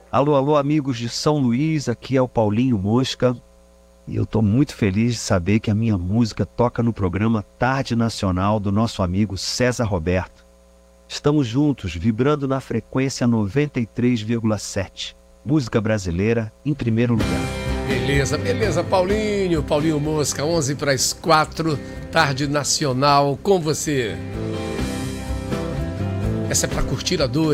Alô, alô, amigos de São Luís, aqui é o Paulinho Mosca e eu estou muito feliz de saber que a minha música toca no programa Tarde Nacional do nosso amigo César Roberto. Estamos juntos, vibrando na frequência 93,7. Música brasileira em primeiro lugar. Beleza, Paulinho Mosca, 4:11, Tarde Nacional com você. Essa é pra curtir a dois.